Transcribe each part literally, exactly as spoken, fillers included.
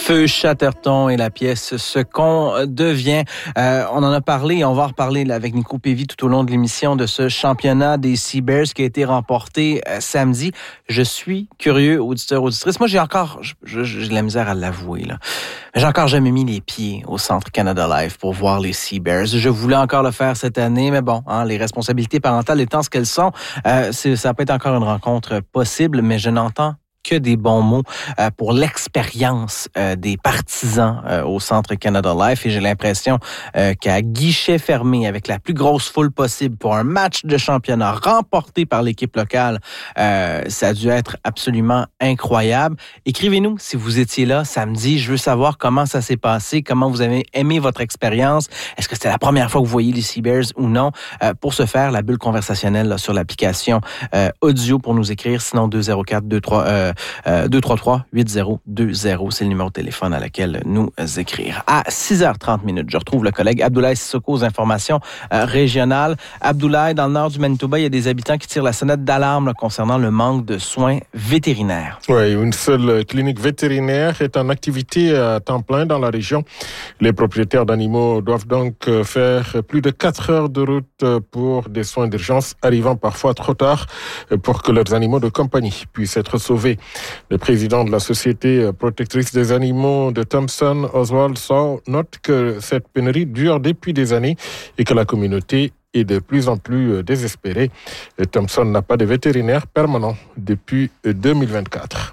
Feu Chatterton et la pièce Ce qu'on devient. Euh, on en a parlé et on va en reparler là, avec Nico Pévy tout au long de l'émission de ce championnat des Sea Bears qui a été remporté euh, samedi. Je suis curieux, auditeur, auditrice. Moi, j'ai encore, j'ai, j'ai de la misère à l'avouer, là. J'ai encore jamais mis les pieds au Centre Canada Life pour voir les Sea Bears. Je voulais encore le faire cette année, mais bon, hein, les responsabilités parentales étant ce qu'elles sont, euh, c'est, ça peut être encore une rencontre possible, mais je n'entends que des bons mots euh, pour l'expérience euh, des partisans euh, au Centre Canada Life et j'ai l'impression euh, qu'à guichet fermé avec la plus grosse foule possible pour un match de championnat remporté par l'équipe locale, euh, ça a dû être absolument incroyable. Écrivez-nous si vous étiez là samedi. Je veux savoir comment ça s'est passé, comment vous avez aimé votre expérience. Est-ce que c'était la première fois que vous voyez les Sea Bears ou non? Euh, pour ce faire, la bulle conversationnelle là, sur l'application euh, audio pour nous écrire, sinon deux zéro quatre deux trois euh, Euh, deux trois trois huit zéro deux zéro, c'est le numéro de téléphone à laquelle nous écrire. À six heures trente minutes, je retrouve le collègue Abdoulaye Sissoko aux informations euh, régionales. Abdoulaye, dans le nord du Manitoba, il y a des habitants qui tirent la sonnette d'alarme là, concernant le manque de soins vétérinaires. Oui, une seule clinique vétérinaire est en activité à temps plein dans la région. Les propriétaires d'animaux doivent donc faire plus de quatre heures de route pour des soins d'urgence, arrivant parfois trop tard pour que leurs animaux de compagnie puissent être sauvés. Le président de la Société protectrice des animaux de Thompson, Oswald Saul, note que cette pénurie dure depuis des années et que la communauté est de plus en plus désespérée. Thompson n'a pas de vétérinaire permanent depuis deux mille vingt-quatre.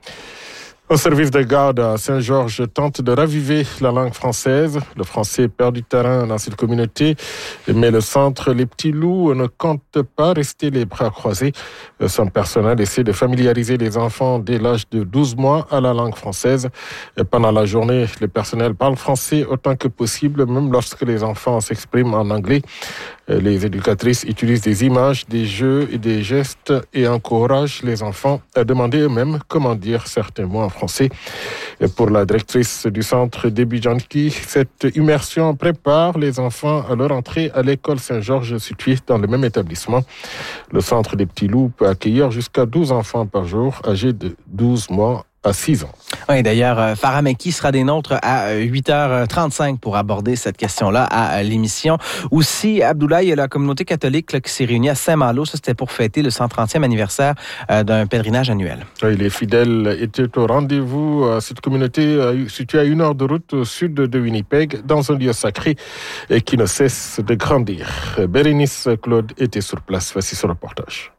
Un service de garde à Saint-Georges tente de raviver la langue française. Le français perd du terrain dans cette communauté, mais le centre Les Petits Loups ne compte pas rester les bras croisés. Son personnel essaie de familiariser les enfants dès l'âge de douze mois à la langue française. Pendant la journée, le personnel parle français autant que possible, même lorsque les enfants s'expriment en anglais. Les éducatrices utilisent des images, des jeux et des gestes et encouragent les enfants à demander eux-mêmes comment dire certains mots en français. Pour la directrice du centre Debbie Janky, cette immersion prépare les enfants à leur entrée à l'école Saint-Georges située dans le même établissement. Le centre des Petits Loups peut accueillir jusqu'à douze enfants par jour âgés de douze mois à six ans. Oui, d'ailleurs, Farah Mekki sera des nôtres à huit heures trente-cinq pour aborder cette question-là à l'émission. Aussi, Abdoulaye, il y a la communauté catholique là, qui s'est réunie à Saint-Malo. Ça, c'était pour fêter le cent trentième anniversaire euh, d'un pèlerinage annuel. Oui, les fidèles étaient au rendez-vous. Cette communauté située à une heure de route au sud de Winnipeg, dans un lieu sacré et qui ne cesse de grandir. Bérénice Claude était sur place. Voici ce reportage.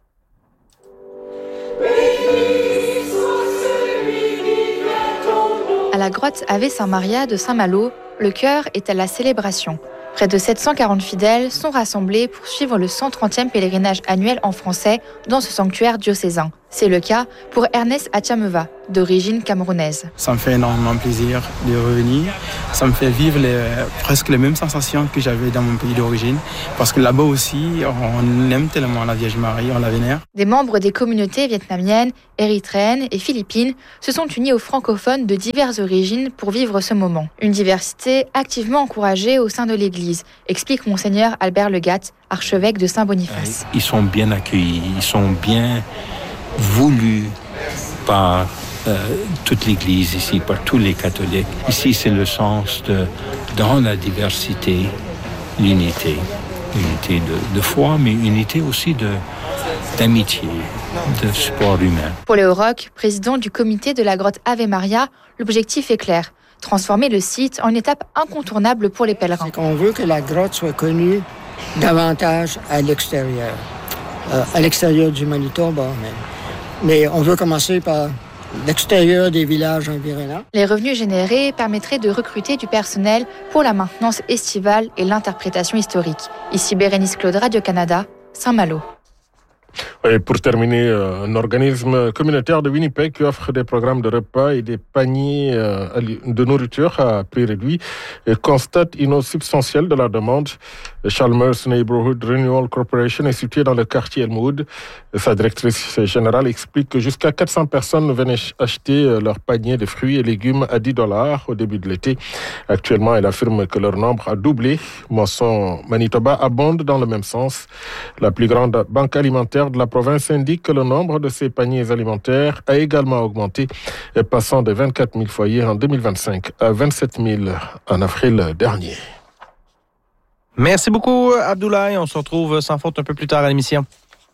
À la grotte Ave Saint-Maria de Saint-Malo, le cœur est à la célébration. Près de sept cent quarante fidèles sont rassemblés pour suivre le cent trentième pèlerinage annuel en français dans ce sanctuaire diocésain. C'est le cas pour Ernest Achameva, d'origine camerounaise. Ça me fait énormément plaisir de revenir. Ça me fait vivre les, presque les mêmes sensations que j'avais dans mon pays d'origine. Parce que là-bas aussi, on aime tellement la Vierge Marie, on la vénère. Des membres des communautés vietnamiennes, érythréennes et philippines se sont unis aux francophones de diverses origines pour vivre ce moment. Une diversité activement encouragée au sein de l'Église, explique Monseigneur Albert Legat, archevêque de Saint-Boniface. Ils sont bien accueillis, ils sont bien voulu par euh, toute l'Église ici, par tous les catholiques. Ici, c'est le sens de, dans la diversité, l'unité. Unité de, de foi, mais unité aussi de, d'amitié, de support humain. Pour Léo Roch, président du comité de la grotte Ave Maria, l'objectif est clair. Transformer le site en étape incontournable pour les pèlerins. C'est qu'on veut que la grotte soit connue davantage à l'extérieur. Euh, à l'extérieur du Manitoba même. Mais on veut commencer par l'extérieur des villages environnants. Les revenus générés permettraient de recruter du personnel pour la maintenance estivale et l'interprétation historique. Ici Bérénice Claude, Radio-Canada, Saint-Malo. Et pour terminer, un organisme communautaire de Winnipeg qui offre des programmes de repas et des paniers de nourriture à prix réduit constate une hausse substantielle de la demande. Chalmers Neighborhood Renewal Corporation est situé dans le quartier Elmwood. Sa directrice générale explique que jusqu'à quatre cents personnes venaient acheter leur panier de fruits et légumes à dix dollars au début de l'été. Actuellement, elle affirme que leur nombre a doublé. Moisson Manitoba abonde dans le même sens. La plus grande banque alimentaire de la province indique que le nombre de ces paniers alimentaires a également augmenté, passant de vingt-quatre mille foyers en deux mille vingt-cinq à vingt-sept mille en avril dernier. Merci beaucoup, Abdoulaye. On se retrouve sans faute un peu plus tard à l'émission.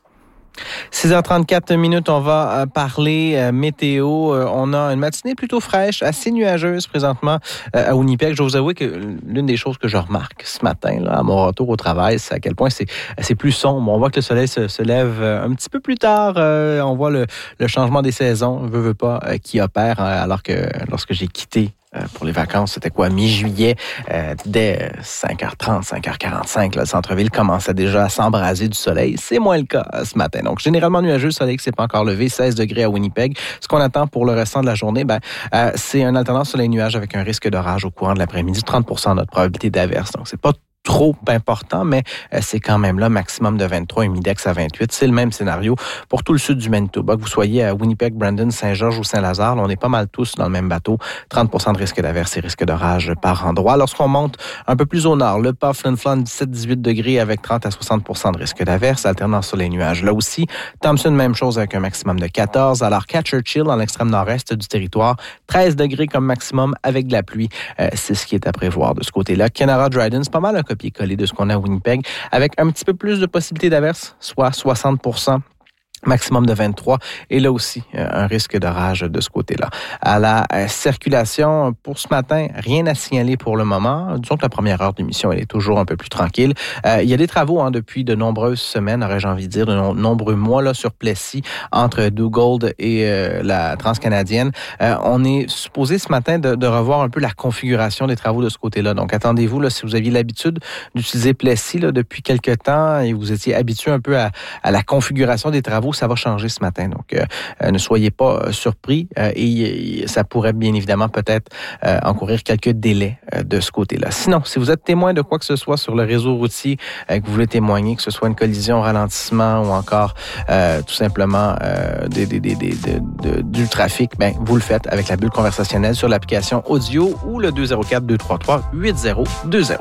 six heures trente-quatre minutes, on va parler euh, météo. Euh, on a une matinée plutôt fraîche, assez nuageuse présentement euh, à Winnipeg. Je dois vous avouer que l'une des choses que je remarque ce matin, là, à mon retour au travail, c'est à quel point c'est, c'est plus sombre. On voit que le soleil se, se lève un petit peu plus tard. Euh, on voit le, le changement des saisons, veut, veut pas, euh, qui opère, euh, alors que lorsque j'ai quitté Euh, pour les vacances, c'était quoi, mi-juillet, euh, dès cinq heures trente, cinq heures quarante-cinq, là, le centre-ville commençait déjà à s'embraser du soleil. C'est moins le cas euh, ce matin. Donc, généralement nuageux, le soleil qui s'est pas encore levé, seize degrés à Winnipeg. Ce qu'on attend pour le restant de la journée, ben, euh, c'est une alternance soleil-nuage avec un risque d'orage au courant de l'après-midi, trente pour cent de notre probabilité d'averse. Donc, c'est pas trop important, mais euh, c'est quand même là, maximum de vingt-trois, humidex à vingt-huit. C'est le même scénario pour tout le sud du Manitoba. Que vous soyez à Winnipeg, Brandon, Saint-Georges ou Saint-Lazare, là, on est pas mal tous dans le même bateau. trente pour cent de risque d'averse et risque d'orage par endroit. Lorsqu'on monte un peu plus au nord, le pas Flin Flon, dix-sept à dix-huit degrés avec trente à soixante pour cent de risque d'averse, alternance sur les nuages. Là aussi, Thompson, même chose avec un maximum de quatorze. Alors qu'à Churchill, dans l'extrême nord-est du territoire, treize degrés comme maximum avec de la pluie. Euh, c'est ce qui est à prévoir de ce côté-là. Kenora Dryden, c'est pas mal un copier-coller de ce qu'on a à Winnipeg, avec un petit peu plus de possibilités d'averse, soit soixante pour cent. Maximum de vingt-trois. Et là aussi, un risque d'orage de ce côté-là. À la euh, circulation, pour ce matin, rien à signaler pour le moment. Disons que la première heure d'émission, elle est toujours un peu plus tranquille. Euh, il y a des travaux hein, depuis de nombreuses semaines, aurais-je envie de dire, de no- nombreux mois là, sur Plessis, entre Dugald et euh, la Transcanadienne. Euh, on est supposé ce matin de, de revoir un peu la configuration des travaux de ce côté-là. Donc, attendez-vous, là, si vous aviez l'habitude d'utiliser Plessis là, depuis quelque temps et vous étiez habitué un peu à, à la configuration des travaux, ça va changer ce matin. Donc, euh, ne soyez pas euh, surpris euh, et, et ça pourrait bien évidemment peut-être euh, encourir quelques délais euh, de ce côté-là. Sinon, si vous êtes témoin de quoi que ce soit sur le réseau routier, euh, que vous voulez témoigner, que ce soit une collision, ralentissement ou encore euh, tout simplement euh, des, des, des, des, de, de, du trafic, ben, vous le faites avec la bulle conversationnelle sur l'application audio ou le deux zéro quatre, deux trois trois, huit zéro deux zéro.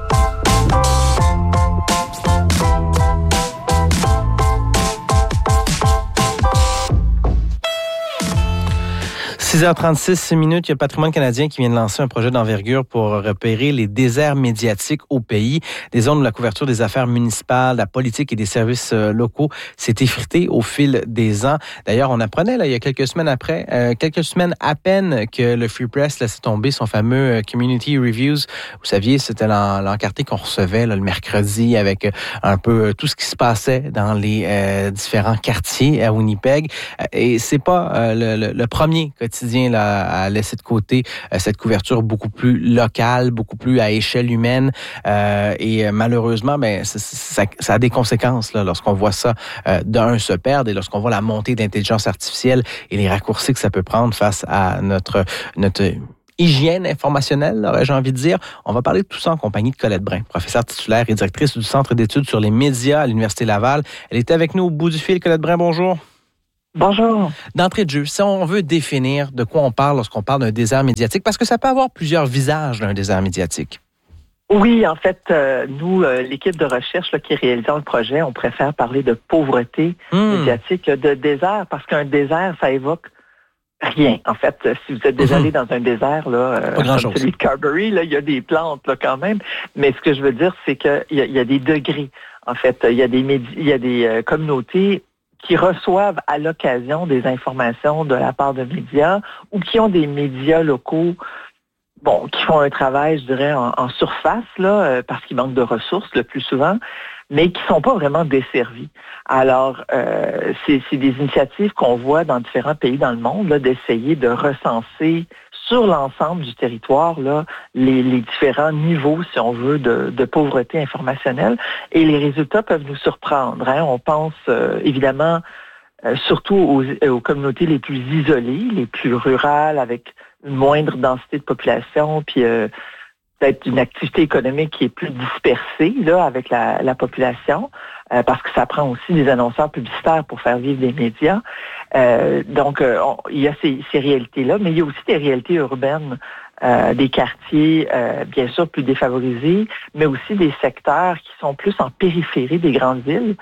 six heures trente-six minutes, il y a Patrimoine canadien qui vient de lancer un projet d'envergure pour repérer les déserts médiatiques au pays. Des zones où la couverture des affaires municipales, la politique et des services locaux s'est effritée au fil des ans. D'ailleurs, on apprenait là, il y a quelques semaines après, euh, quelques semaines à peine que le Free Press laissait tomber son fameux Community Reviews. Vous saviez, c'était l'en, l'encarté qu'on recevait là, le mercredi avec un peu tout ce qui se passait dans les euh, différents quartiers à Winnipeg. Et c'est pas euh, le, le, le premier quotidien Là, à laisser de côté euh, cette couverture beaucoup plus locale, beaucoup plus à échelle humaine. Euh, et euh, malheureusement, ben, ça, ça, ça a des conséquences là, lorsqu'on voit ça euh, d'un se perdre et lorsqu'on voit la montée d'intelligence artificielle et les raccourcis que ça peut prendre face à notre, notre hygiène informationnelle, aurais-je envie de dire. On va parler de tout ça en compagnie de Colette Brun, professeure titulaire et directrice du Centre d'études sur les médias à l'Université Laval. Elle était avec nous au bout du fil. Colette Brun, bonjour. Bonjour. D'entrée de jeu, si on veut définir de quoi on parle lorsqu'on parle d'un désert médiatique, parce que ça peut avoir plusieurs visages d'un désert médiatique. Oui, en fait, euh, nous, euh, l'équipe de recherche là, qui est réalisant le projet, on préfère parler de pauvreté mmh. médiatique, de désert, parce qu'un désert, ça évoque rien. En fait, si vous êtes déjà mmh. allé dans un désert, là, euh, comme celui de Carberry, là, il y a des plantes là, quand même, mais ce que je veux dire, c'est qu'il y, y a des degrés. En fait, il y a des, médi- il y a des euh, communautés qui reçoivent à l'occasion des informations de la part de médias ou qui ont des médias locaux, bon, qui font un travail, je dirais, en, en surface, là, parce qu'ils manquent de ressources le plus souvent, mais qui ne sont pas vraiment desservis. Alors, euh, c'est, c'est des initiatives qu'on voit dans différents pays dans le monde, là, d'essayer de recenser sur l'ensemble du territoire là, les, les différents niveaux, si on veut, de, de pauvreté informationnelle. Et les résultats peuvent nous surprendre. Hein. On pense euh, évidemment euh, surtout aux, aux communautés les plus isolées, les plus rurales, avec une moindre densité de population, puis euh, peut-être une activité économique qui est plus dispersée là, avec la, la population, euh, parce que ça prend aussi des annonceurs publicitaires pour faire vivre des médias. Euh, donc, euh, on, il y a ces, ces réalités-là, mais il y a aussi des réalités urbaines, euh, des quartiers, euh, bien sûr, plus défavorisés, mais aussi des secteurs qui sont plus en périphérie des grandes villes,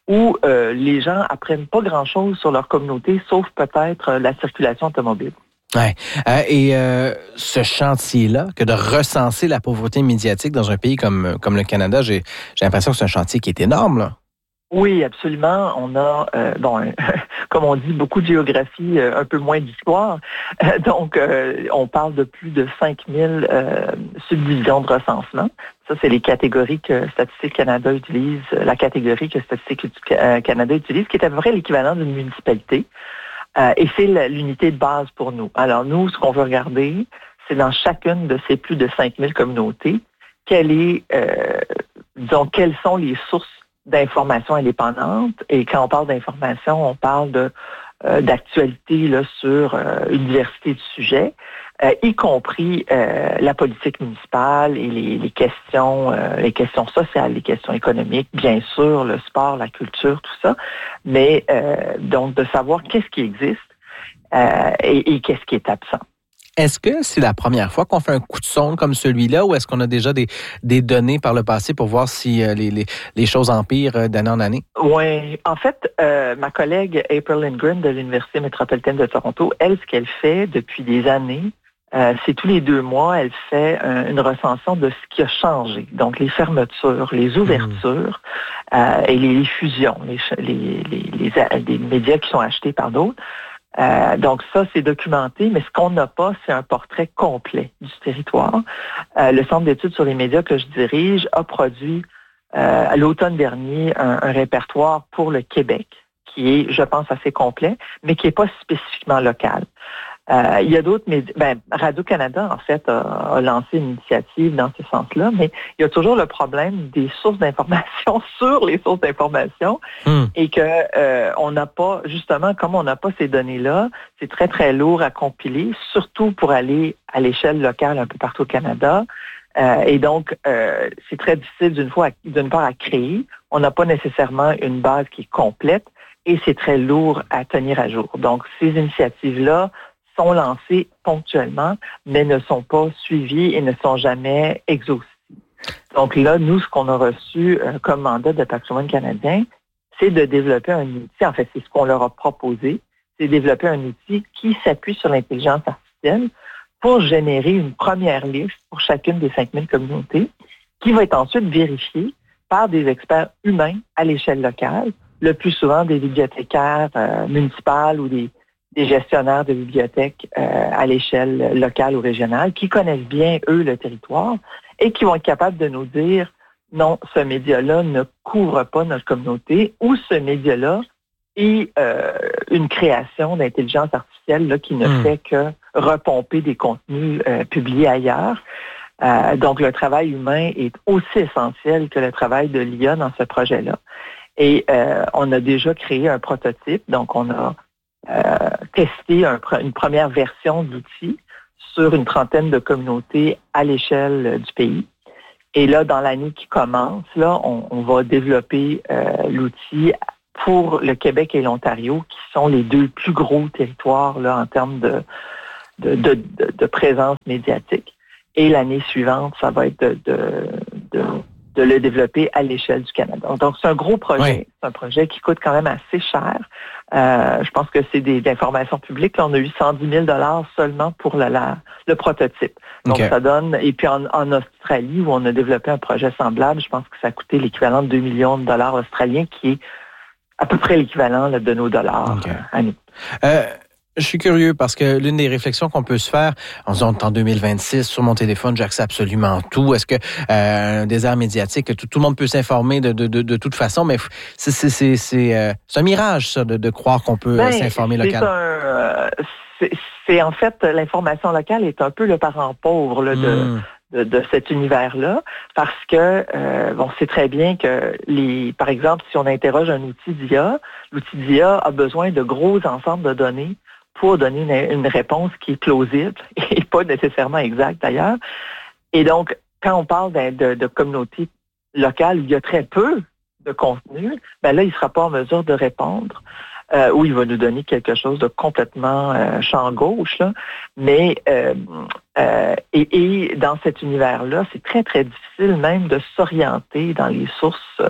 où euh, les gens apprennent pas grand-chose sur leur communauté, sauf peut-être euh, la circulation automobile. Ouais. Euh, et euh, ce chantier-là, que de recenser la pauvreté médiatique dans un pays comme, comme le Canada, j'ai, j'ai l'impression que c'est un chantier qui est énorme, là. Oui, absolument. On a, euh, bon, comme on dit, beaucoup de géographie, euh, un peu moins d'histoire. Euh, donc, euh, on parle de plus de cinq mille euh, subdivisions de recensement. Ça, c'est les catégories que Statistique Canada utilise, la catégorie que Statistique Canada utilise, qui est à peu près l'équivalent d'une municipalité. Euh, et c'est l'unité de base pour nous. Alors, nous, ce qu'on veut regarder, c'est dans chacune de ces plus de cinq mille communautés, quelle est, euh, disons, quelles sont les sources d'informations indépendantes. Et quand on parle d'informations, on parle de euh, d'actualité là, sur euh, une diversité de sujets, euh, y compris euh, la politique municipale et les, les questions, euh, les questions sociales, les questions économiques, bien sûr, le sport, la culture, tout ça. Mais euh, donc de savoir qu'est-ce qui existe euh, et, et qu'est-ce qui est absent. Est-ce que c'est la première fois qu'on fait un coup de sonde comme celui-là ou est-ce qu'on a déjà des, des données par le passé pour voir si euh, les, les, les choses empirent d'année en année? Oui. En fait, euh, ma collègue April Lindgren de l'Université métropolitaine de Toronto, elle, ce qu'elle fait depuis des années, euh, c'est tous les deux mois, elle fait euh, une recension de ce qui a changé. Donc, les fermetures, les ouvertures mmh. euh, et les, les fusions, les, les, les, les, les médias qui sont achetés par d'autres. Euh, donc ça, c'est documenté, mais ce qu'on n'a pas, c'est un portrait complet du territoire. Euh, le Centre d'études sur les médias que je dirige a produit euh, à l'automne dernier un, un répertoire pour le Québec qui est, je pense, assez complet, mais qui n'est pas spécifiquement local. Euh, il y a d'autres médias. Ben, Radio-Canada, en fait, a, a lancé une initiative dans ce sens-là, mais il y a toujours le problème des sources d'information sur les sources d'information mmh. et que euh, on n'a pas, justement, comme on n'a pas ces données-là, c'est très, très lourd à compiler, surtout pour aller à l'échelle locale un peu partout au Canada. Euh, et donc, euh, c'est très difficile d'une fois, à, d'une part, à créer. On n'a pas nécessairement une base qui est complète et c'est très lourd à tenir à jour. Donc, ces initiatives-là sont lancées ponctuellement, mais ne sont pas suivies et ne sont jamais exhaustives. Donc là, nous, ce qu'on a reçu euh, comme mandat de Patrimoine canadien, c'est de développer un outil, en fait, c'est ce qu'on leur a proposé, c'est de développer un outil qui s'appuie sur l'intelligence artificielle pour générer une première liste pour chacune des cinq mille communautés, qui va être ensuite vérifiée par des experts humains à l'échelle locale, le plus souvent des bibliothécaires euh, municipales ou des des gestionnaires de bibliothèques euh, à l'échelle locale ou régionale qui connaissent bien, eux, le territoire et qui vont être capables de nous dire non, ce média-là ne couvre pas notre communauté ou ce média-là est euh, une création d'intelligence artificielle là, qui ne mmh. fait que repomper des contenus euh, publiés ailleurs. Euh, donc, le travail humain est aussi essentiel que le travail de l'I A dans ce projet-là. Et euh, on a déjà créé un prototype, donc on a Euh, tester un, une première version d'outils sur une trentaine de communautés à l'échelle du pays. Et là, dans l'année qui commence, là, on, on va développer euh, l'outil pour le Québec et l'Ontario, qui sont les deux plus gros territoires là, en termes de, de, de, de, de présence médiatique. Et l'année suivante, ça va être de, de, de, de le développer à l'échelle du Canada. Donc, c'est un gros projet. Oui. C'est un projet qui coûte quand même assez cher. Euh, je pense que c'est des, des informations publiques. Là, on a eu cent dix mille dollars seulement pour le, la, le prototype. Donc, okay. ça donne... Et puis, en, en Australie, où on a développé un projet semblable, je pense que ça a coûté l'équivalent de deux millions de dollars australiens, qui est à peu près l'équivalent là, de nos dollars okay. à nous. Euh... Je suis curieux parce que l'une des réflexions qu'on peut se faire, en disant en deux mille vingt-six, sur mon téléphone, j'accède absolument tout. Est-ce que euh, un désert médiatique, tout, tout le monde peut s'informer de, de, de, de toute façon, mais c'est, c'est, c'est, c'est, euh, c'est un mirage, ça, de, de croire qu'on peut ben, s'informer localement. C'est, un, euh, c'est, c'est en fait, l'information locale est un peu le parent pauvre là, de... Mmh. De, de cet univers-là, parce que euh, on sait très bien que, les, par exemple, si on interroge un outil d'I A, l'outil d'I A a besoin de gros ensembles de données pour donner une, une réponse qui est plausible et pas nécessairement exacte d'ailleurs. Et donc, quand on parle de, de, de communautés locales où il y a très peu de contenu, ben là, il ne sera pas en mesure de répondre. euh, où il va nous donner quelque chose de complètement euh, champ gauche, là. Mais euh, euh, et, et dans cet univers-là, c'est très, très difficile même de s'orienter dans les sources. Euh,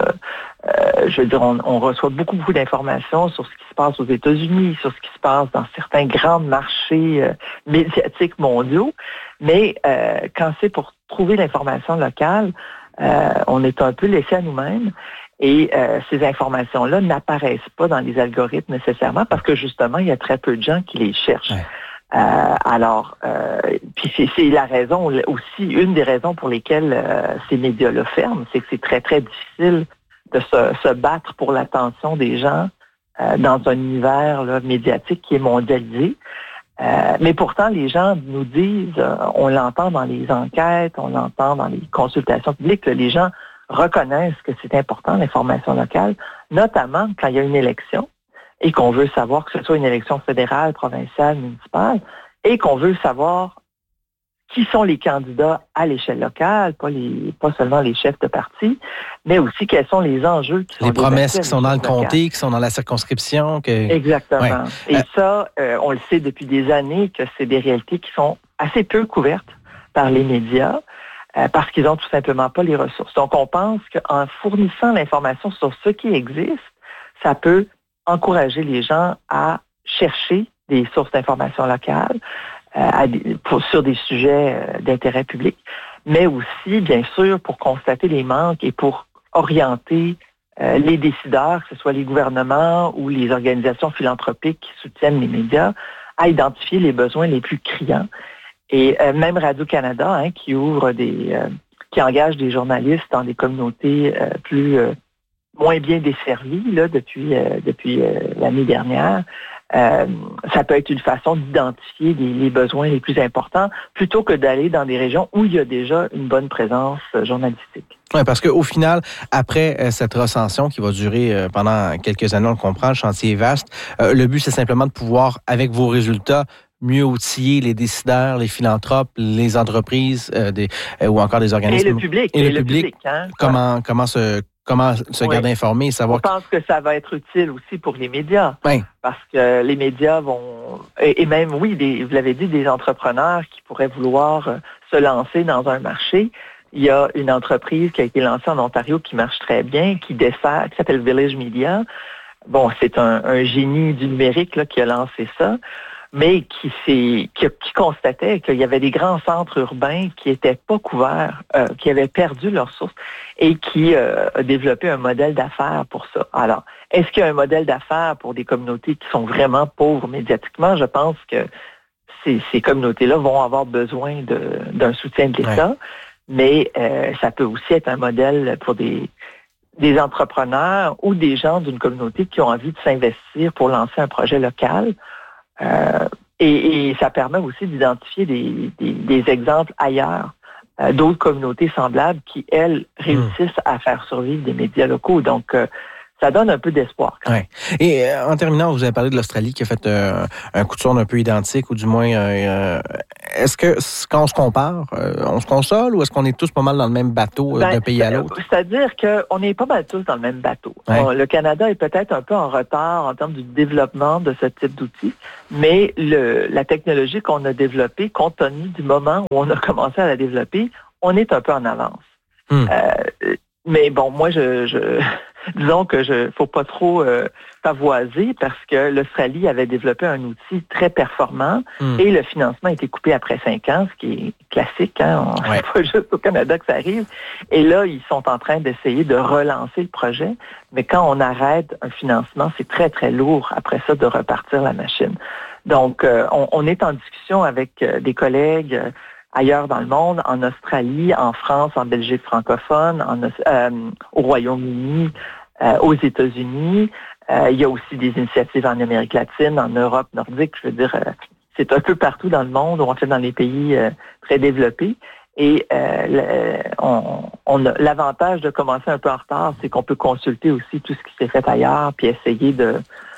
euh, je veux dire, on, on reçoit beaucoup, beaucoup d'informations sur ce qui se passe aux États-Unis, sur ce qui se passe dans certains grands marchés euh, médiatiques mondiaux. Mais euh, quand c'est pour trouver l'information locale, euh, on est un peu laissé à nous-mêmes. Et euh, ces informations-là n'apparaissent pas dans les algorithmes nécessairement parce que justement, il y a très peu de gens qui les cherchent. Ouais. Euh, alors, euh, puis c'est, c'est la raison aussi, une des raisons pour lesquelles euh, ces médias-là ferment, c'est que c'est très, très difficile de se, se battre pour l'attention des gens euh, dans un univers là, médiatique qui est mondialisé. Euh, mais pourtant, les gens nous disent, euh, on l'entend dans les enquêtes, on l'entend dans les consultations publiques, que les gens reconnaissent que c'est important, l'information locale, notamment quand il y a une élection et qu'on veut savoir que ce soit une élection fédérale, provinciale, municipale, et qu'on veut savoir qui sont les candidats à l'échelle locale, pas les, pas seulement les chefs de parti, mais aussi quels sont les enjeux qui sont les promesses qui sont dans le locales. comté, qui sont dans la circonscription. Que... Exactement. Ouais. Et euh... ça, euh, on le sait depuis des années que c'est des réalités qui sont assez peu couvertes par les médias. Euh, parce qu'ils n'ont tout simplement pas les ressources. Donc, on pense qu'en fournissant l'information sur ce qui existe, ça peut encourager les gens à chercher des sources d'information locales euh, à des, pour, sur des sujets euh, d'intérêt public, mais aussi, bien sûr, pour constater les manques et pour orienter euh, les décideurs, que ce soit les gouvernements ou les organisations philanthropiques qui soutiennent les médias, à identifier les besoins les plus criants. Et euh, même Radio-Canada, hein, qui ouvre des, euh, qui engage des journalistes dans des communautés euh, plus euh, moins bien desservies là depuis euh, depuis euh, l'année dernière, euh, ça peut être une façon d'identifier les, les besoins les plus importants plutôt que d'aller dans des régions où il y a déjà une bonne présence euh, journalistique. Oui, parce qu'au final, après euh, cette recension qui va durer euh, pendant quelques années, on le comprend, le chantier est vaste. Euh, le but, c'est simplement de pouvoir, avec vos résultats, mieux outiller les décideurs, les philanthropes, les entreprises euh, des, euh, ou encore des organismes. Et le public. Et, et le, le public. public hein? Comment, ouais. comment se, comment se oui. garder informé et savoir... Je pense que ça va être utile aussi pour les médias. Oui. Parce que les médias vont... Et, et même, oui, des, vous l'avez dit, des entrepreneurs qui pourraient vouloir euh, se lancer dans un marché. Il y a une entreprise qui a été lancée en Ontario qui marche très bien, qui dessert, qui s'appelle Village Media. Bon, c'est un, un génie du numérique là, qui a lancé ça. Mais qui, s'est, qui, qui constatait qu'il y avait des grands centres urbains qui n'étaient pas couverts, euh, qui avaient perdu leurs sources et qui euh, a développé un modèle d'affaires pour ça. Alors, est-ce qu'il y a un modèle d'affaires pour des communautés qui sont vraiment pauvres médiatiquement? Je pense que ces, ces communautés-là vont avoir besoin de, d'un soutien de l'État, ouais. mais euh, ça peut aussi être un modèle pour des... des entrepreneurs ou des gens d'une communauté qui ont envie de s'investir pour lancer un projet local. Euh, et, et ça permet aussi d'identifier des, des, des exemples ailleurs, euh, d'autres communautés semblables qui, elles, réussissent mmh. à faire survivre des médias locaux. Donc, euh, ça donne un peu d'espoir quand même. Ouais. Et euh, en terminant, vous avez parlé de l'Australie qui a fait euh, un coup de sonde un peu identique, ou du moins, euh, est-ce que quand on se compare, euh, on se console ou est-ce qu'on est tous pas mal dans le même bateau euh, ben, d'un pays à l'autre? C'est-à-dire qu'on est pas mal tous dans le même bateau. Ouais. Bon, le Canada est peut-être un peu en retard en termes du développement de ce type d'outils, mais le, la technologie qu'on a développée, compte tenu du moment où on a commencé à la développer, on est un peu en avance. Hmm. Euh, mais bon, moi, je... je disons que je faut pas trop euh, pavoiser parce que l'Australie avait développé un outil très performant mm. et le financement a été coupé après cinq ans, ce qui est classique. Hein? On, ouais. C'est pas juste au Canada que ça arrive. Et là, ils sont en train d'essayer de relancer le projet. Mais quand on arrête un financement, c'est très, très lourd après ça de repartir la machine. Donc, euh, on, on est en discussion avec euh, des collègues euh, ailleurs dans le monde, en Australie, en France, en Belgique francophone, en, euh, au Royaume-Uni, euh, aux États-Unis. Euh, il y a aussi des initiatives en Amérique latine, en Europe nordique. Je veux dire, euh, c'est un peu partout dans le monde, on fait dans les pays euh, très développés. Et euh, le, on, on a l'avantage de commencer un peu en retard, c'est qu'on peut consulter aussi tout ce qui s'est fait ailleurs, puis essayer de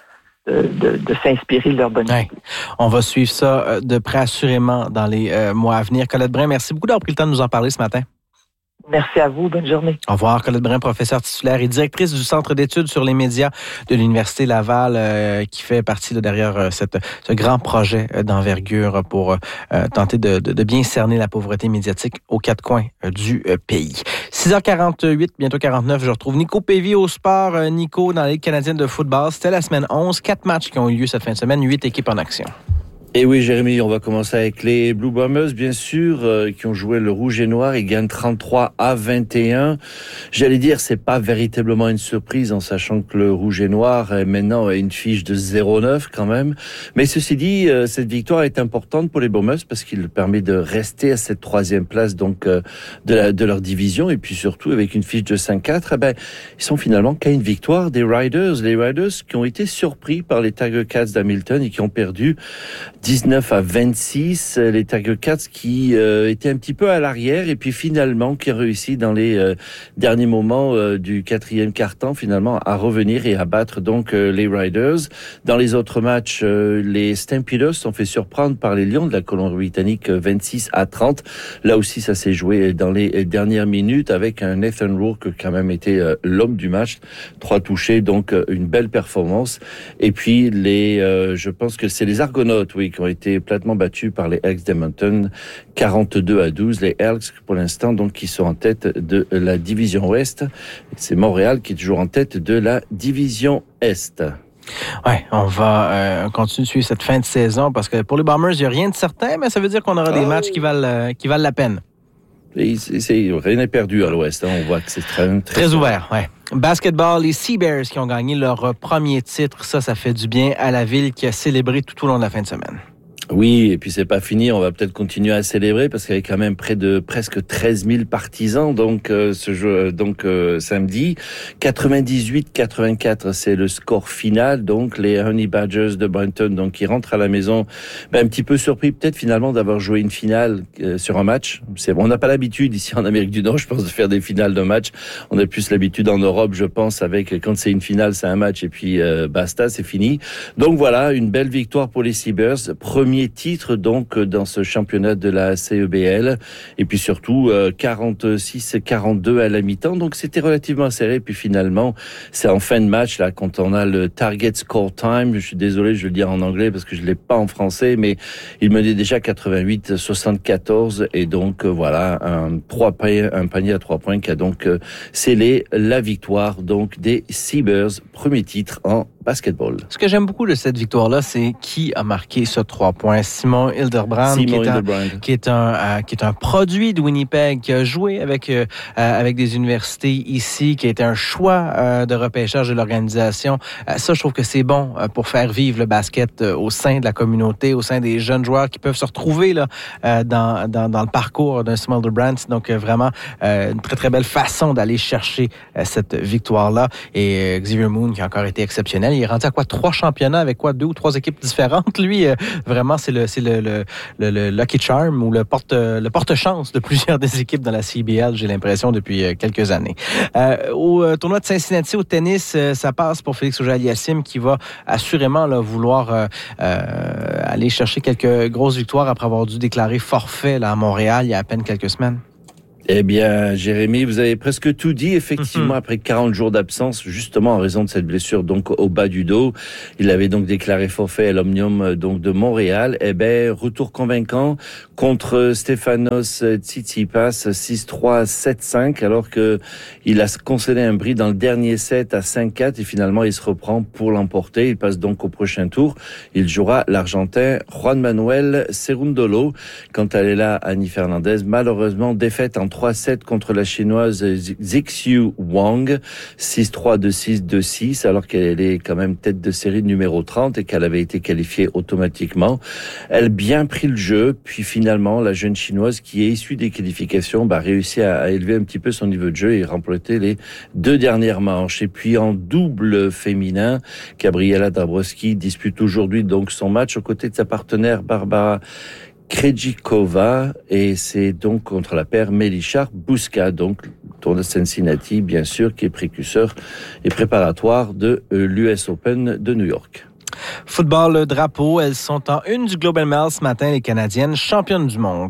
De, de, de s'inspirer de leur bonne idée. Ouais. On va suivre ça de près assurément dans les euh, mois à venir. Colette Brun, merci beaucoup d'avoir pris le temps de nous en parler ce matin. Merci à vous. Bonne journée. Au revoir. Colette Brun, professeure titulaire et directrice du Centre d'études sur les médias de l'Université Laval, euh, qui fait partie là, derrière euh, cette, ce grand projet euh, d'envergure pour euh, tenter de, de, de bien cerner la pauvreté médiatique aux quatre coins euh, du euh, pays. six heures quarante-huit, bientôt quarante-neuf, je retrouve Nico Pévy au sport. Euh, Nico, dans la Ligue canadienne de football, c'était la semaine onze. Quatre matchs qui ont eu lieu cette fin de semaine, huit équipes en action. Et oui, Jérémy, on va commencer avec les Blue Bombers, bien sûr, euh, qui ont joué le rouge et noir. Ils gagnent trente-trois à vingt et un. J'allais dire, c'est pas véritablement une surprise, en sachant que le rouge et noir est maintenant à une fiche de zéro neuf quand même. Mais ceci dit, euh, cette victoire est importante pour les Bombers parce qu'il permet de rester à cette troisième place donc euh, de, la, de leur division. Et puis surtout, avec une fiche de cinq quatre, eh ben, ils sont finalement qu'à une victoire des Riders. Les Riders qui ont été surpris par les Tiger Cats d'Hamilton et qui ont perdu dix-neuf à vingt-six, les Tiger Cats qui euh, étaient un petit peu à l'arrière et puis finalement qui ont réussi dans les euh, derniers moments euh, du quatrième quart-temps finalement à revenir et à battre donc euh, les Riders. Dans les autres matchs, euh, les Stampeders sont fait surprendre par les Lions de la Colombie-Britannique euh, vingt-six à trente. Là aussi, ça s'est joué dans les dernières minutes avec un Nathan Rourke qui a quand même été euh, l'homme du match. Trois touchés, donc euh, une belle performance. Et puis les, euh, je pense que c'est les Argonautes, oui, qui ont été platement battus par les Elks d'Edmonton, quarante-deux à douze. Les Elks, pour l'instant, donc, qui sont en tête de la division Ouest. C'est Montréal qui est toujours en tête de la division Est. Ouais, on va euh, continuer de suivre cette fin de saison parce que pour les Bombers, il n'y a rien de certain, mais ça veut dire qu'on aura des oh. matchs qui valent, euh, qui valent la peine. Et c'est, c'est, rien n'est perdu à l'Ouest. Hein. On voit que c'est très, très, très ouvert. Ouais. Basketball, les Seabears qui ont gagné leur premier titre. Ça, ça fait du bien à la ville qui a célébré tout au long de la fin de semaine. Oui, et puis c'est pas fini, on va peut-être continuer à célébrer parce qu'il y avait quand même près de presque treize mille partisans donc euh, ce jeu donc euh, samedi. quatre-vingt-dix-huit à quatre-vingt-quatre, c'est le score final. Donc les Honey Badgers de Brampton donc qui rentrent à la maison, ben, un petit peu surpris peut-être finalement d'avoir joué une finale euh, sur un match. C'est on n'a pas l'habitude ici en Amérique du Nord, je pense, de faire des finales de match. On a plus l'habitude en Europe, je pense, avec quand c'est une finale, c'est un match et puis euh, basta, c'est fini. Donc voilà, une belle victoire pour les Seabears. Premier titre donc dans ce championnat de la C E B L et puis surtout euh, quarante-six à quarante-deux à la mi-temps, donc c'était relativement serré. Puis finalement c'est en fin de match là quand on a le target score time, je suis désolé, je vais le dire en anglais parce que je l'ai pas en français, mais il menait déjà quatre-vingt-huit à soixante-quatorze et donc euh, voilà un trois panier, un panier à trois points qui a donc euh, scellé la victoire donc des Seabears, premier titre en basketball. Ce que j'aime beaucoup de cette victoire-là, c'est qui a marqué ce trois points. Simon Hildebrand, Simon qui, est Hildebrand. Un, qui, est un, euh, qui est un produit de Winnipeg, qui a joué avec, euh, avec des universités ici, qui a été un choix euh, de repêchage de l'organisation. Euh, ça, je trouve que c'est bon euh, pour faire vivre le basket euh, au sein de la communauté, au sein des jeunes joueurs qui peuvent se retrouver là, euh, dans, dans, dans le parcours d'un Simon Hildebrand. Donc, euh, vraiment, euh, une très, très belle façon d'aller chercher euh, cette victoire-là. Et euh, Xavier Moon, qui a encore été exceptionnel. Il est rendu à quoi? Trois championnats avec quoi? Deux ou trois équipes différentes. Lui, euh, vraiment, c'est le, c'est le, le, le, le lucky charm ou le porte, le porte-chance de plusieurs des équipes dans la C B L, j'ai l'impression, depuis euh, quelques années. Euh, au euh, tournoi de Cincinnati au tennis, euh, ça passe pour Félix Auger-Aliassime qui va assurément là, vouloir euh, euh, aller chercher quelques grosses victoires après avoir dû déclarer forfait là, à Montréal il y a à peine quelques semaines. Eh bien, Jérémy, vous avez presque tout dit. Effectivement, mm-hmm. après quarante jours d'absence, justement en raison de cette blessure donc au bas du dos, il avait donc déclaré forfait à l'Omnium donc de Montréal. Eh bien, retour convaincant contre Stefanos Tsitsipas, six trois, sept cinq, alors que il a concédé un bris dans le dernier set à cinq quatre et finalement il se reprend pour l'emporter. Il passe donc au prochain tour. Il jouera l'Argentin Juan Manuel Cerundolo. Quant à Lela Annie Fernandez, malheureusement défaite en trois sept contre la chinoise Zixiu Wang, six trois, deux six, deux six, alors qu'elle est quand même tête de série numéro trente et qu'elle avait été qualifiée automatiquement. Elle a bien pris le jeu, puis finalement, la jeune chinoise qui est issue des qualifications, bah, réussit à, à élever un petit peu son niveau de jeu et remporter les deux dernières manches. Et puis en double féminin, Gabriela Dabrowski dispute aujourd'hui donc son match aux côtés de sa partenaire Barbara Krejcikova et c'est donc contre la paire Melichar-Bouska, donc tour de Cincinnati, bien sûr, qui est précurseur et préparatoire de l'U S Open de New York. Football, le drapeau, elles sont en une du Globe and Mail ce matin, les Canadiennes, championnes du monde.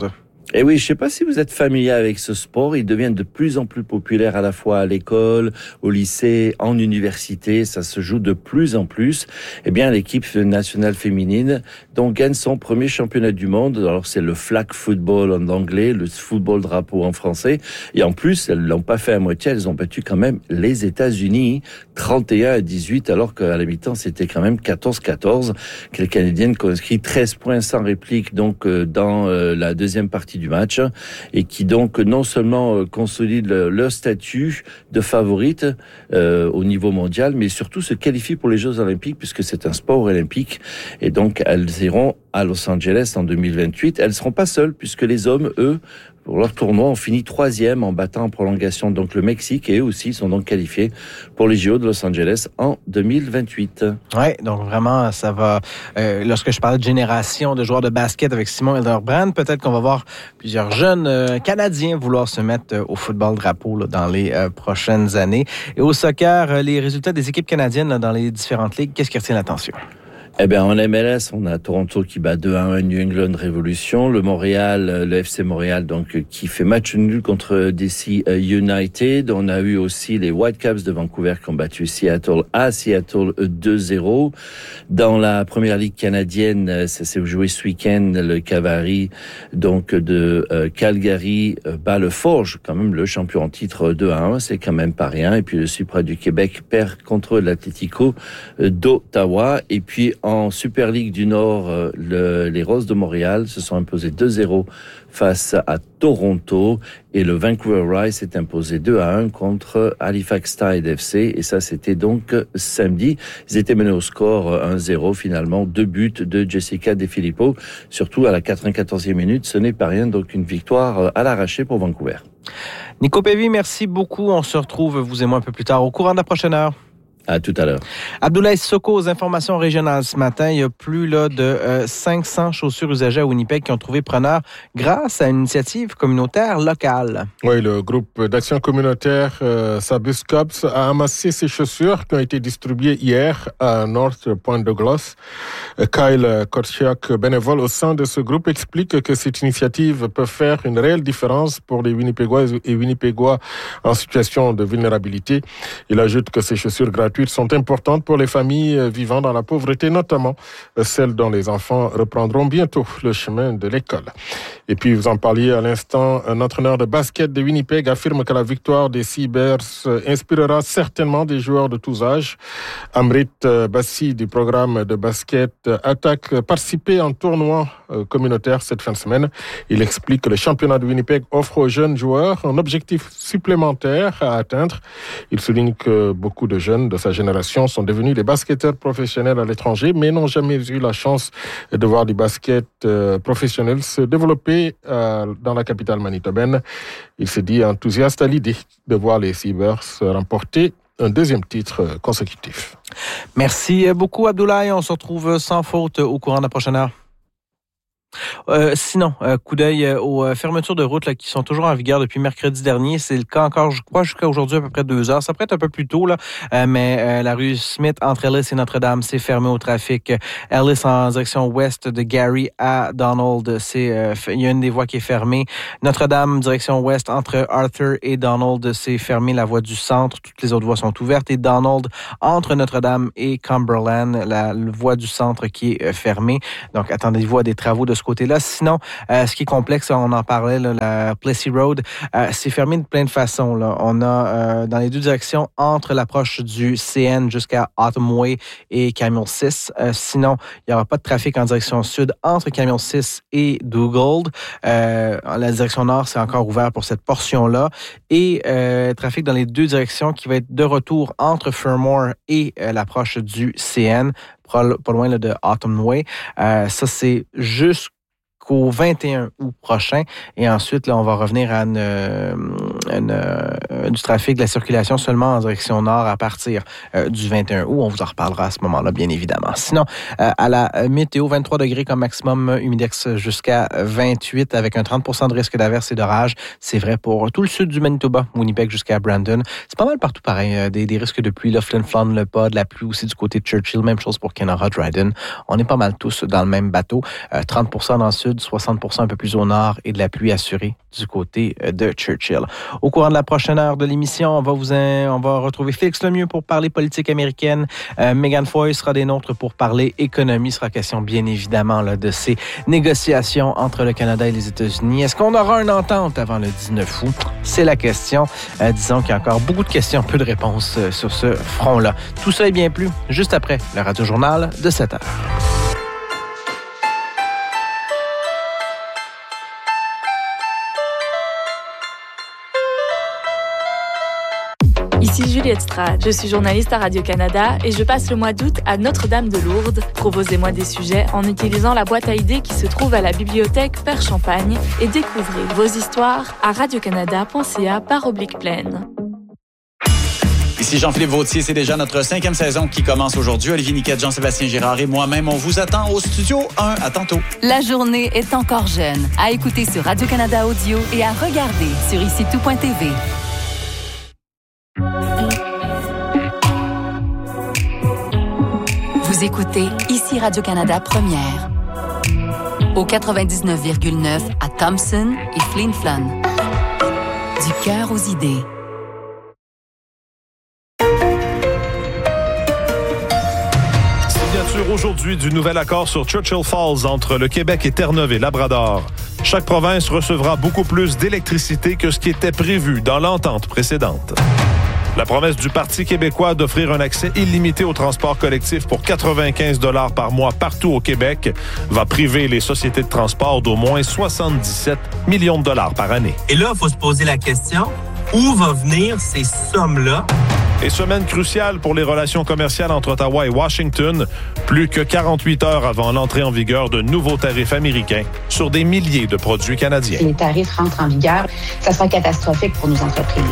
Et oui, je ne sais pas si vous êtes familier avec ce sport. Il devient de plus en plus populaire à la fois à l'école, au lycée, en université. Ça se joue de plus en plus. Eh bien, l'équipe nationale féminine donc gagne son premier championnat du monde. Alors, c'est le flag football en anglais, le football drapeau en français. Et en plus, elles l'ont pas fait à moitié. Elles ont battu quand même les États-Unis, trente et un à dix-huit, alors qu'à la mi-temps, c'était quand même quatorze quatorze. Que les Canadiennes ont inscrit treize points sans réplique, donc, dans la deuxième partie du match, et qui donc non seulement consolide le, leur statut de favorite euh, au niveau mondial, mais surtout se qualifie pour les Jeux Olympiques, puisque c'est un sport olympique. Et donc elles iront à Los Angeles en deux mille vingt-huit. Elles ne seront pas seules, puisque les hommes, eux, pour leur tournoi, ont fini troisième en battant en prolongation donc le Mexique, et eux aussi sont donc qualifiés pour les J O de Los Angeles en deux mille vingt-huit. Oui, donc vraiment, ça va... Euh, lorsque je parlais de génération de joueurs de basket avec Simon Hildebrand, peut-être qu'on va voir plusieurs jeunes euh, Canadiens vouloir se mettre euh, au football drapeau là, dans les euh, prochaines années. Et au soccer, euh, les résultats des équipes canadiennes là, dans les différentes ligues, qu'est-ce qui retient l'attention? Eh bien, en M L S, on a Toronto qui bat deux à un New England Revolution, le Montréal, le F C Montréal, donc, qui fait match nul contre D C United. On a eu aussi les Whitecaps de Vancouver qui ont battu Seattle à Seattle deux zéro. Dans la première ligue canadienne, ça s'est joué ce week-end, le Cavalry, donc, de euh, Calgary, euh, bat le Forge, quand même le champion en titre deux à un, c'est quand même pas rien. Et puis, le Supra du Québec perd contre l'Atlético d'Ottawa. Et puis, en Super League du Nord, le, les Roses de Montréal se sont imposés deux zéro face à Toronto, et le Vancouver Rise s'est imposé deux à un contre Halifax Tide F C, et ça c'était donc samedi. Ils étaient menés au score un zéro finalement, deux buts de Jessica De Filippo, surtout à la quatre-vingt-quatorzième minute, ce n'est pas rien, donc une victoire à l'arraché pour Vancouver. Nico Pévy, merci beaucoup. On se retrouve, vous et moi, un peu plus tard au courant de la prochaine heure. À tout à l'heure. Abdoulaye Sissoko, aux informations régionales ce matin. Il y a plus là, de euh, cinq cents chaussures usagées à Winnipeg qui ont trouvé preneur grâce à une initiative communautaire locale. Oui, le groupe d'action communautaire euh, Sabus Cubs a amassé ces chaussures qui ont été distribuées hier à North Point Douglas. Kyle Korchiak, bénévole au sein de ce groupe, explique que cette initiative peut faire une réelle différence pour les Winnipégois et Winnipégois en situation de vulnérabilité. Il ajoute que ces chaussures gratuites sont importantes pour les familles vivant dans la pauvreté, notamment celles dont les enfants reprendront bientôt le chemin de l'école. Et puis, vous en parliez à l'instant, un entraîneur de basket de Winnipeg affirme que la victoire des Seabers inspirera certainement des joueurs de tous âges. Amrit Bassi du programme de basket Attaque participé en tournoi communautaire cette fin de semaine. Il explique que le championnat de Winnipeg offre aux jeunes joueurs un objectif supplémentaire à atteindre. Il souligne que beaucoup de jeunes de sa génération sont devenus des basketteurs professionnels à l'étranger, mais n'ont jamais eu la chance de voir du basket professionnel se développer dans la capitale manitobaine. Il se dit enthousiaste à l'idée de voir les Seabers remporter un deuxième titre consécutif. Merci beaucoup, Abdoulaye. On se retrouve sans faute au courant de la prochaine heure. Euh, sinon, euh, coup d'œil euh, aux euh, fermetures de route là, qui sont toujours en vigueur depuis mercredi dernier. C'est le cas encore, je crois, jusqu'à aujourd'hui à peu près deux heures. Ça pourrait être un peu plus tôt, là, euh, mais euh, la rue Smith entre Ellis et Notre-Dame, c'est fermé au trafic. Ellis en direction ouest de Gary à Donald, c'est euh, il y a une des voies qui est fermée. Notre-Dame, direction ouest entre Arthur et Donald, c'est fermé la voie du centre. Toutes les autres voies sont ouvertes. Et Donald, entre Notre-Dame et Cumberland, la, la voie du centre qui est euh, fermée. Donc, attendez-vous à des travaux de ce côté-là. Sinon, euh, ce qui est complexe, on en parlait, là, la Plessis Road, euh, c'est fermé de plein de façons. Là. On a euh, dans les deux directions entre l'approche du C N jusqu'à Autumn Way et Camion six. Euh, sinon, il n'y aura pas de trafic en direction sud entre Camion six et Dugald. Euh, la direction nord, c'est encore ouvert pour cette portion-là. Et euh, trafic dans les deux directions qui va être de retour entre Fermor et euh, l'approche du C N. Pas loin là, de Autumn Way. Euh, ça, c'est jusqu'au vingt et un août prochain. Et ensuite, là, on va revenir à une, une, une, du trafic, de la circulation seulement en direction nord à partir euh, du vingt et un août. On vous en reparlera à ce moment-là, bien évidemment. Sinon, euh, à la météo, vingt-trois degrés comme maximum, humidex jusqu'à vingt-huit avec un trente pour cent de risque d'averse et d'orage. C'est vrai pour tout le sud du Manitoba, Winnipeg jusqu'à Brandon. C'est pas mal partout pareil. Des, des risques de pluie, là, Flin Flon, le pas, de la pluie aussi du côté de Churchill. Même chose pour Kenora, Dryden. On est pas mal tous dans le même bateau. Euh, trente pour cent dans le sud, de soixante pour cent un peu plus au nord et de la pluie assurée du côté de Churchill. Au courant de la prochaine heure de l'émission, on va vous in... on va retrouver Félix Lemieux pour parler politique américaine. Euh, Megan Foy sera des nôtres pour parler économie. Il sera question bien évidemment là, de ces négociations entre le Canada et les États-Unis. Est-ce qu'on aura une entente avant le dix-neuf août? C'est la question. Euh, disons qu'il y a encore beaucoup de questions, peu de réponses euh, sur ce front-là. Tout ça et bien plus, juste après le Radio-Journal de sept heures. Ici Juliette Strade, je suis journaliste à Radio-Canada et je passe le mois d'août à Notre-Dame-de-Lourdes. Proposez-moi des sujets en utilisant la boîte à idées qui se trouve à la bibliothèque Père Champagne et découvrez vos histoires à radiocanada point c a par oblique pleine. Ici Jean-Philippe Vautier, c'est déjà notre cinquième saison qui commence aujourd'hui. Olivier Niquette, Jean-Sébastien Girard et moi-même, on vous attend au Studio un. À tantôt. La journée est encore jeune. À écouter sur Radio-Canada Audio et à regarder sur ici tout point t v. Vous écoutez ici Radio-Canada Première. Au quatre-vingt-dix-neuf virgule neuf à Thompson et Flin Flon. Du cœur aux idées. Signature aujourd'hui du nouvel accord sur Churchill Falls entre le Québec et Terre-Neuve et Labrador. Chaque province recevra beaucoup plus d'électricité que ce qui était prévu dans l'entente précédente. La promesse du Parti québécois d'offrir un accès illimité au transport collectif pour quatre-vingt-quinze dollars par mois partout au Québec va priver les sociétés de transport d'au moins soixante-dix-sept millions de dollars par année. Et là, il faut se poser la question, où vont venir ces sommes-là? Et semaine cruciale pour les relations commerciales entre Ottawa et Washington, plus que quarante-huit heures avant l'entrée en vigueur de nouveaux tarifs américains sur des milliers de produits canadiens. Si les tarifs rentrent en vigueur, ça sera catastrophique pour nos entreprises.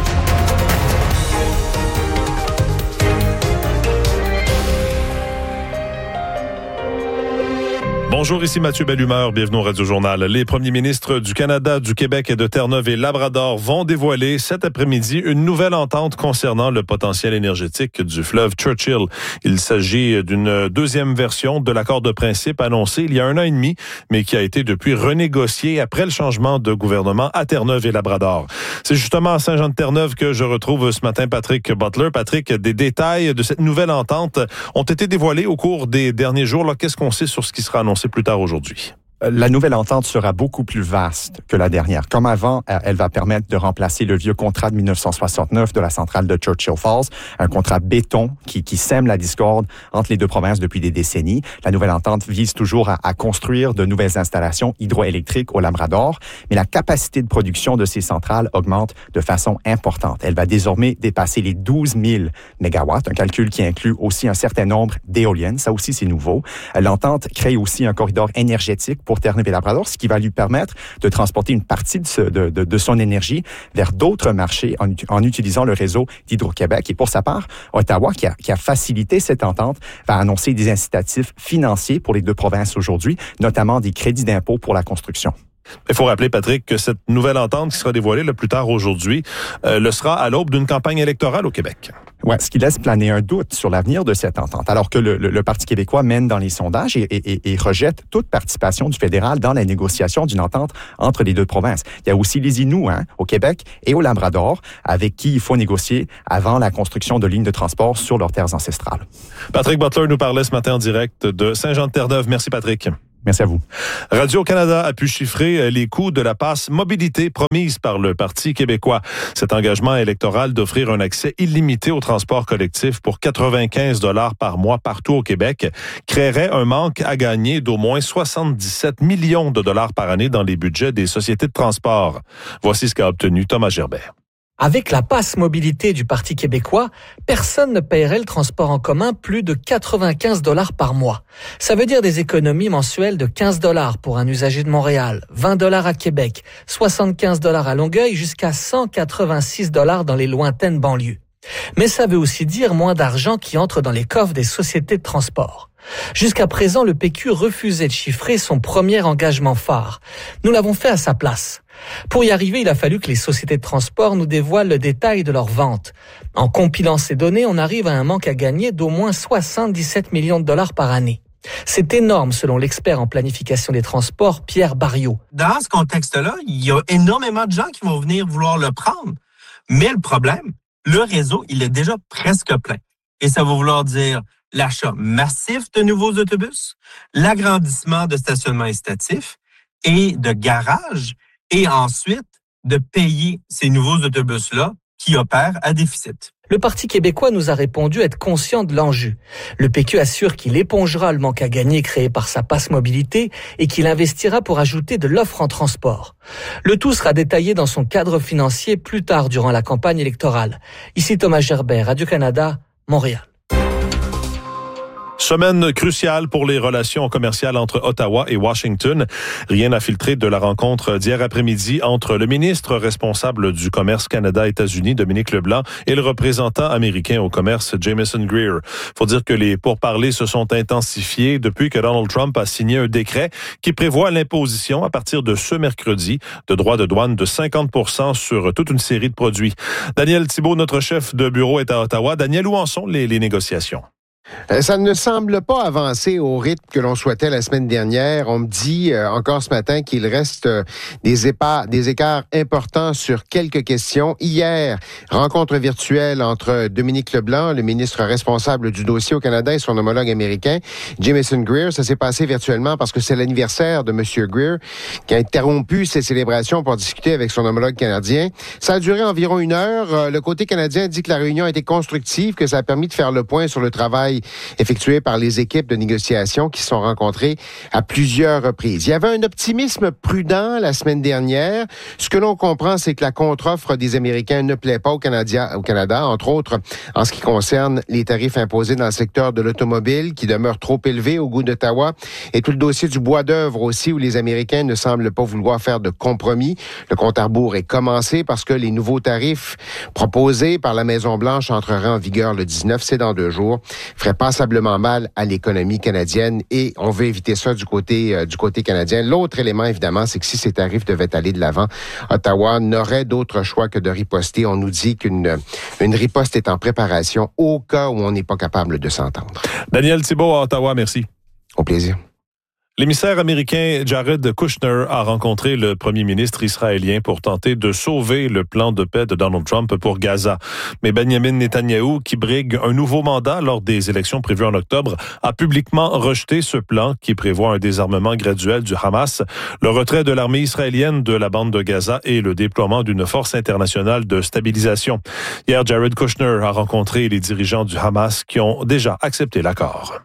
Bonjour, ici Mathieu Bellumeur, bienvenue au Radio-Journal. Les premiers ministres du Canada, du Québec et de Terre-Neuve et Labrador vont dévoiler cet après-midi une nouvelle entente concernant le potentiel énergétique du fleuve Churchill. Il s'agit d'une deuxième version de l'accord de principe annoncé il y a un an et demi, mais qui a été depuis renégocié après le changement de gouvernement à Terre-Neuve et Labrador. C'est justement à Saint-Jean-de-Terre-Neuve que je retrouve ce matin Patrick Butler. Patrick, des détails de cette nouvelle entente ont été dévoilés au cours des derniers jours. Là, qu'est-ce qu'on sait sur ce qui sera annoncé plus tard aujourd'hui? La nouvelle entente sera beaucoup plus vaste que la dernière. Comme avant, elle va permettre de remplacer le vieux contrat de dix-neuf cent soixante-neuf de la centrale de Churchill Falls, un contrat béton qui, qui sème la discorde entre les deux provinces depuis des décennies. La nouvelle entente vise toujours à, à construire de nouvelles installations hydroélectriques au Labrador, mais la capacité de production de ces centrales augmente de façon importante. Elle va désormais dépasser les douze mille mégawatts, un calcul qui inclut aussi un certain nombre d'éoliennes. Ça aussi, c'est nouveau. L'entente crée aussi un corridor énergétique pour Terre-Neuve et Labrador, ce qui va lui permettre de transporter une partie de, ce, de, de, de son énergie vers d'autres marchés en, en utilisant le réseau d'Hydro-Québec. Et pour sa part, Ottawa, qui a, qui a facilité cette entente, va annoncer des incitatifs financiers pour les deux provinces aujourd'hui, notamment des crédits d'impôt pour la construction. Il faut rappeler, Patrick, que cette nouvelle entente qui sera dévoilée le plus tard aujourd'hui euh, le sera à l'aube d'une campagne électorale au Québec. Ouais, ce qui laisse planer un doute sur l'avenir de cette entente, alors que le, le, le Parti québécois mène dans les sondages et, et, et rejette toute participation du fédéral dans la négociation d'une entente entre les deux provinces. Il y a aussi les Inuits hein, au Québec et au Labrador, avec qui il faut négocier avant la construction de lignes de transport sur leurs terres ancestrales. Patrick Butler nous parlait ce matin en direct de Saint-Jean-de-Terre-Neuve. Merci, Patrick. Merci à vous. Radio-Canada a pu chiffrer les coûts de la passe mobilité promise par le Parti québécois. Cet engagement électoral d'offrir un accès illimité au transport collectif pour quatre-vingt-quinze dollars par mois partout au Québec créerait un manque à gagner d'au moins soixante-dix-sept millions de dollars par année dans les budgets des sociétés de transport. Voici ce qu'a obtenu Thomas Gerbert. Avec la passe mobilité du Parti québécois, personne ne paierait le transport en commun plus de quatre-vingt-quinze dollars par mois. Ça veut dire des économies mensuelles de quinze dollars pour un usager de Montréal, vingt dollars à Québec, soixante-quinze dollars à Longueuil, jusqu'à cent quatre-vingt-six dollars dans les lointaines banlieues. Mais ça veut aussi dire moins d'argent qui entre dans les coffres des sociétés de transport. Jusqu'à présent, le P Q refusait de chiffrer son premier engagement phare. Nous l'avons fait à sa place. Pour y arriver, il a fallu que les sociétés de transport nous dévoilent le détail de leurs ventes. En compilant ces données, on arrive à un manque à gagner d'au moins soixante-dix-sept millions de dollars par année. C'est énorme selon l'expert en planification des transports, Pierre Barriot. Dans ce contexte-là, il y a énormément de gens qui vont venir vouloir le prendre. Mais le problème, le réseau, il est déjà presque plein. Et ça va vouloir dire l'achat massif de nouveaux autobus, l'agrandissement de stationnements incitatifs et de garages, et ensuite de payer ces nouveaux autobus-là qui opèrent à déficit. Le Parti québécois nous a répondu être conscient de l'enjeu. Le P Q assure qu'il épongera le manque à gagner créé par sa passe mobilité et qu'il investira pour ajouter de l'offre en transport. Le tout sera détaillé dans son cadre financier plus tard durant la campagne électorale. Ici Thomas Gerbert, Radio-Canada, Montréal. Semaine cruciale pour les relations commerciales entre Ottawa et Washington. Rien n'a filtré de la rencontre d'hier après-midi entre le ministre responsable du commerce Canada-États-Unis, Dominique Leblanc, et le représentant américain au commerce, Jamieson Greer. Faut dire que les pourparlers se sont intensifiés depuis que Donald Trump a signé un décret qui prévoit l'imposition à partir de ce mercredi de droits de douane de cinquante pour cent sur toute une série de produits. Daniel Thibault, notre chef de bureau, est à Ottawa. Daniel, où en sont les, les négociations? Ça ne semble pas avancer au rythme que l'on souhaitait la semaine dernière. On me dit euh, encore ce matin qu'il reste euh, des, épa- des écarts importants sur quelques questions. Hier, rencontre virtuelle entre Dominique Leblanc, le ministre responsable du dossier au Canada, et son homologue américain, Jamieson Greer. Ça s'est passé virtuellement parce que c'est l'anniversaire de M. Greer qui a interrompu ses célébrations pour discuter avec son homologue canadien. Ça a duré environ une heure. Le côté canadien dit que la réunion a été constructive, que ça a permis de faire le point sur le travail effectué par les équipes de négociation qui se sont rencontrées à plusieurs reprises. Il y avait un optimisme prudent la semaine dernière. Ce que l'on comprend, c'est que la contre-offre des Américains ne plaît pas aux Canadiens, au Canada, entre autres en ce qui concerne les tarifs imposés dans le secteur de l'automobile qui demeurent trop élevés au goût d'Ottawa, et tout le dossier du bois d'œuvre aussi où les Américains ne semblent pas vouloir faire de compromis. Le compte à rebours est commencé parce que les nouveaux tarifs proposés par la Maison-Blanche entreraient en vigueur le dix-neuf, c'est dans deux jours, ferait passablement mal à l'économie canadienne et on veut éviter ça du côté euh, du côté canadien. L'autre élément, évidemment, c'est que si ces tarifs devaient aller de l'avant, Ottawa n'aurait d'autre choix que de riposter. On nous dit qu'une une riposte est en préparation au cas où on n'est pas capable de s'entendre. Daniel Thibault à Ottawa, merci. Au plaisir. L'émissaire américain Jared Kushner a rencontré le premier ministre israélien pour tenter de sauver le plan de paix de Donald Trump pour Gaza. Mais Benjamin Netanyahou, qui brigue un nouveau mandat lors des élections prévues en octobre, a publiquement rejeté ce plan qui prévoit un désarmement graduel du Hamas, le retrait de l'armée israélienne de la bande de Gaza et le déploiement d'une force internationale de stabilisation. Hier, Jared Kushner a rencontré les dirigeants du Hamas qui ont déjà accepté l'accord.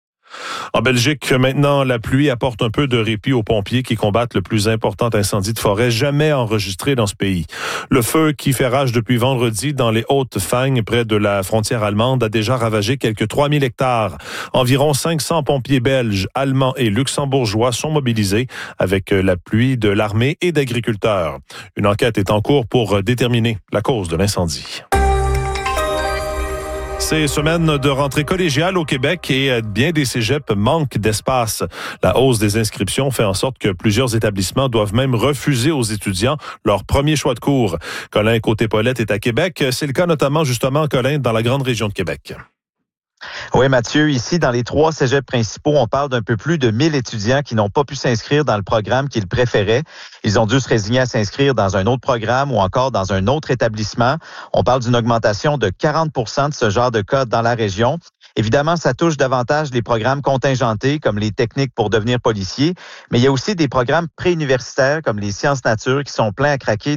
En Belgique, maintenant, la pluie apporte un peu de répit aux pompiers qui combattent le plus important incendie de forêt jamais enregistré dans ce pays. Le feu qui fait rage depuis vendredi dans les Hautes-Fagnes, près de la frontière allemande, a déjà ravagé quelques trois mille hectares. Environ cinq cents pompiers belges, allemands et luxembourgeois sont mobilisés avec l'appui de l'armée et d'agriculteurs. Une enquête est en cours pour déterminer la cause de l'incendie. Ces semaines de rentrée collégiale au Québec et bien des cégeps manquent d'espace. La hausse des inscriptions fait en sorte que plusieurs établissements doivent même refuser aux étudiants leur premier choix de cours. Colin Côté-Paulette est à Québec. C'est le cas notamment, justement, Colin, dans la grande région de Québec. Oui, Mathieu, ici, dans les trois cégeps principaux, on parle d'un peu plus de mille étudiants qui n'ont pas pu s'inscrire dans le programme qu'ils préféraient. Ils ont dû se résigner à s'inscrire dans un autre programme ou encore dans un autre établissement. On parle d'une augmentation de quarante pour cent de ce genre de cas dans la région. Évidemment, ça touche davantage les programmes contingentés, comme les techniques pour devenir policier, mais il y a aussi des programmes préuniversitaires, comme les sciences nature, qui sont pleins à craquer